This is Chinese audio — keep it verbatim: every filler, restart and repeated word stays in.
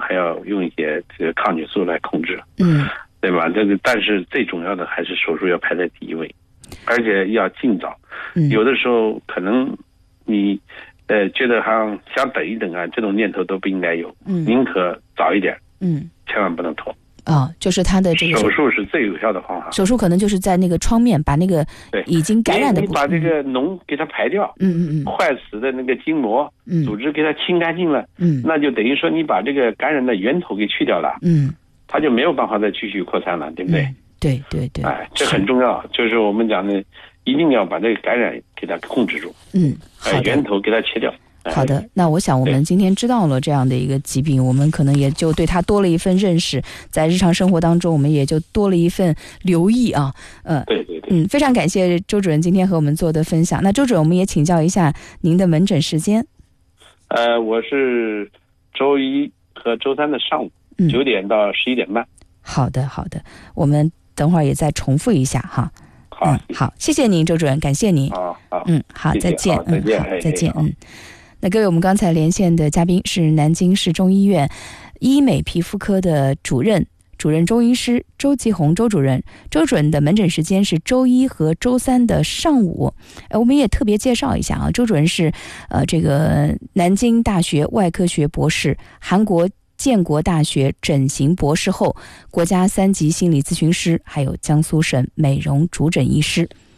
还要用一些这个抗菌素来控制， 嗯， 对吧？这个但是最重要的还是手术要排在第一位，而且要尽早。 嗯， 有的时候可能你呃觉得好像想等一等啊，这种念头都不应该有， 嗯， 宁可早一点， 嗯， 千万不能拖。 啊、哦，就是他的这个手术是最有效的方法。 手术可能就是在那个创面把那个已经感染的部分， 你把这个脓给它排掉， 嗯嗯嗯， 坏死的那个筋膜、嗯、组织给它清干净了， 嗯， 那就等于说你把这个感染的源头给去掉了， 嗯， 它就没有办法再继续扩散了，对不对？ 嗯、对对对， 哎，这很重要，就是我们讲的，一定要把这个感染给它控制住， 嗯，好的， 哎，源头给它切掉。 好的，那我想我们今天知道了这样的一个疾病，我们可能也就对它多了一份认识，在日常生活当中我们也就多了一份留意啊。呃， 对对对， 嗯，非常感谢周主任今天和我们做的分享。那周主任，我们也请教一下您的门诊时间。 呃，我是周一和周三的上午九点到十一点半。 好的好的，我们等会儿也再重复一下哈。 好， 嗯，好，谢谢您，周主任，感谢您。 好好， 嗯，好，再见， 再见， 嗯，好，再见，嗯。那各位，我们刚才连线的嘉宾是南京市中医院医美皮肤科的主任主任中医师周继红周主任。周主任的门诊时间是周一和周三的上午。呃，我们也特别介绍一下啊，周主任是呃这个南京大学外科学博士，韩国建国大学整形博士后，国家三级心理咨询师，还有江苏省美容主诊医师。